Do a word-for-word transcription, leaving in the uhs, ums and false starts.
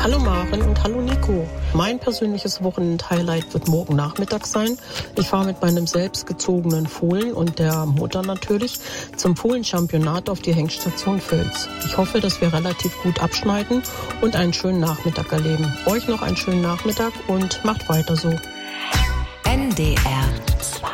Hallo Maren und hallo Nico. Mein persönliches Wochenend-Highlight wird morgen Nachmittag sein. Ich fahre mit meinem selbstgezogenen Fohlen und der Mutter natürlich zum Fohlenchampionat auf die Hengststation Völz. Ich hoffe, dass wir relativ gut abschneiden und einen schönen Nachmittag erleben. Euch noch einen schönen Nachmittag und macht weiter so. N D R zwei